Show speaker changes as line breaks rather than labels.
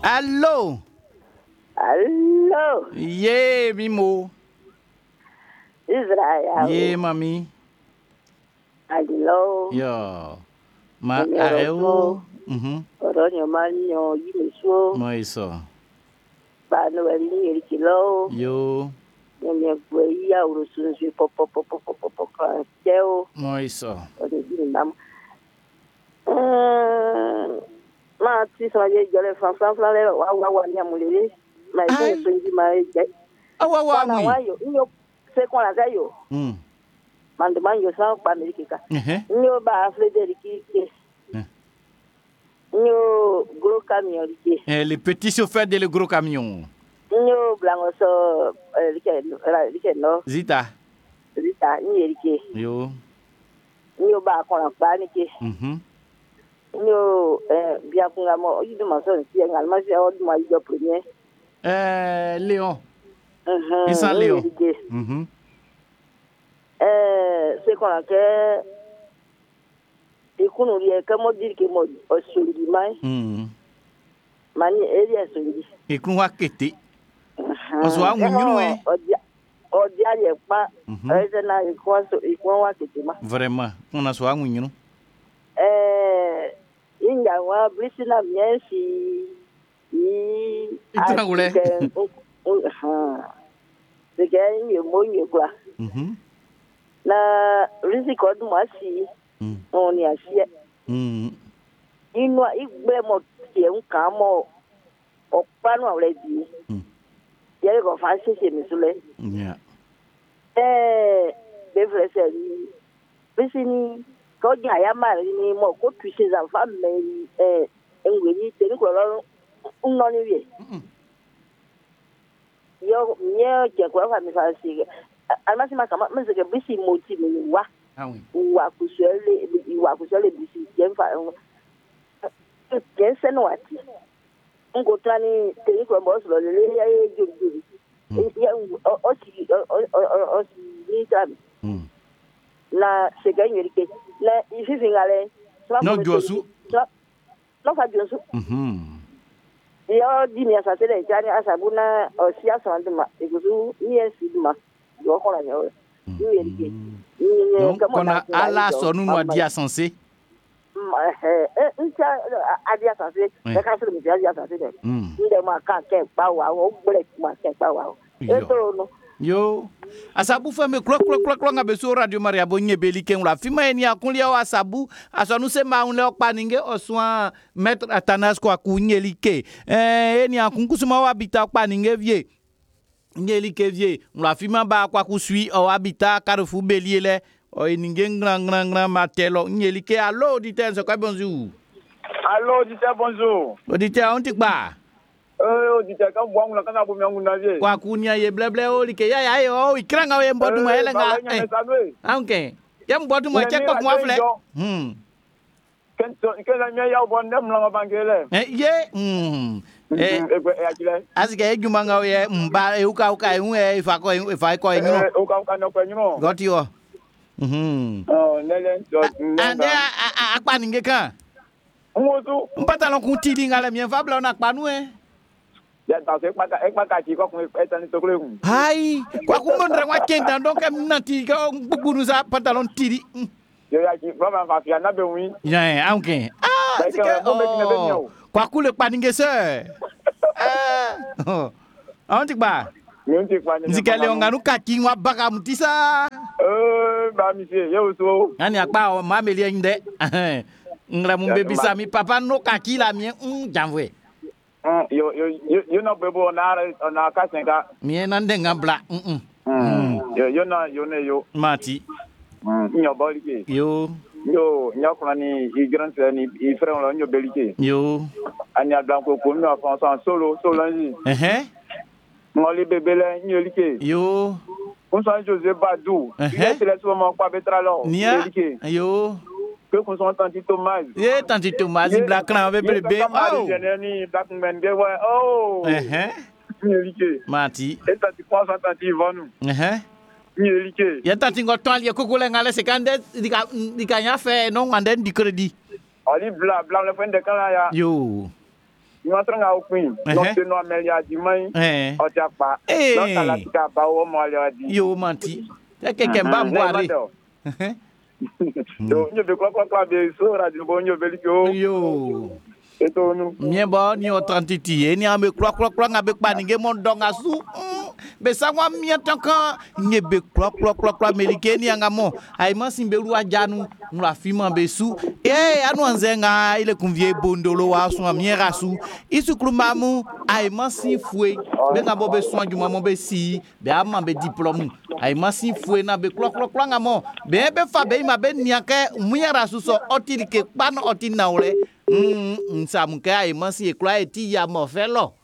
Allô?
Allô?
Yeah, Mimo.
Israel.
Yeah, mami.
Allô?
Yo. Ma areu.
Oronyo manyo yimiswo.
Moiso.
Bano wali kilo.
Yo.
Nyame bweya urusunzi popo keo.
Moiso.
Ode dinam. Ma ti so ye jole fan le wa nyamulele. Ma ise so ndi ma je.
Awa
na wa yo nyo se kon la yo. Mandeman yo sa pa Amerika. Nyo ba Frédéric. Nyo gros camion liké.
Les petits chauffeurs de le gros camion.
Nyo blanco so liké no.
Zita
Nyo liké.
Yo.
Nyo ba kon la pa liké. Nyo bien qu'on mo yidu ma so si ngal ma si o ma yidu premier.
Léon. Vincent Léon.
C'est qu'on a que et qu'on aurait comment dire que moi au solidi mai mani elia solidi
et qu'on va quitter on soit ngunu
o dia ye pa na e ko wa quitter ma
vraiment on a soit ngunu
inga wa brisina miensi
itangule
c'est que il mo ni quoi na risiko du masi on y a chié inwa igbe mo tie nka mo opanu awle bi ye go fa sese misule
yeah
be frese ni bisini ko ja ya mari ni mo ko tuise za fa me enwe ni te ni ko lo nno ni wie yo nye je ko fa mi fa si almasi makama mzeke bisi moti ni wa wa kusele bisi jemfa kense no ati ngo tani teni ko boss lo le ya jojo ya o si ni tam la se gagne rike la ifi fingale
no josu
no fa josu yo di mi asate le jani asabuna o si asanduma iguzu ni esiduma yo ko la nyo
donc on a ala sonu no dia sensé
adia sensé e ka se mi adia sensé de nde ma ka ke pa wa o gbere ma ke pa wa eto no
yo asabu fa me klo nga be so radio maria bo nyebeli ken la fima eni akunlia wa asabu asonu se ma un le opaninge oswa maître Atanas ko akunyelike eni akunkusuma wa bita opaninge vie Ngeli Kevie, la fima ba kwa kusui o habita Carrefour Bélier o eninge grand matelo ngeli ke allo auditeur c'est quoi bonjour.
Allô auditeur bonjour.
Auditeur on dit ba.
Auditeur quand bon la kana bo mi nguna vie.
Kwa kunya ye bleble o like ya o ikranga we mbodu ma elenga. Okay. Ya mbodu ma check ko mo fle.
Ken la mi ya bon dem la bangele.
Asike ejuma nga ye mba uka ifa ko nyino
uka no ko nyino
got you
nele
ande akpa ninge kan
ngozu
pantalon ku tidi ngala mien fabla na akpa nu
ya ta se ekpa ka ti ko kun etani to kule kun
hai kwa ku mondre wa kenda donc nanti ko bugunu sa pantalon tidi
yo ya ki vraiment va fiana be wi
ya okay kwa ku le pa ninge se onti ba nzikele onganu kaki nwa baka mutisa
ba monsieur yo so
ani akpa ma meli inde ngra mumbe bisa mi papa no kaki la mien janvwe
yo no bebo na ka senga
mien nande ngambla
yo na yo ne yo
mati
nyo bolike
yo
nyakuna ni i grand frère ni i frère on nyo belike
yo
ani ablanko ko mi afan solo nji ngoli bebele nyolike
yo
on san José Badou il est le souvent pas betralo belike
yo
que qu'on sont tanti Thomas
tanti Thomas black clan bebe
oh ni black man de oh nyolike
mati
et tanti quoi sont tanti Ivonu nyolike
ya tanti ngotwal ya kokule ngale sekande dikanya fe non ngande di crédit
ali bla le fin de kala ya
yo
Nyotranga Queen, not to know Melia di May, or Japa, Alaska Bao Maladi.
You manti. Take a bambari.
Don't you be quite so that you go in your belly go.
Yo. Miemba ni otantiti ni ame klok ngabe kpaninge mon donga su be sangwa miatanka nyebe klok melike ni angamo ai masimbe ruwa janu nla fima be su anu anzenga ile kunvie bondolo wa so miera su isu krumamu ai masi fue be ngabo be soin du maman be si be ama be diplôme ai masi fue na be klok ngamo be fa be ma be niake miera su so otilike pan otinawle nsamuke ai masi ekla eti ya mo felo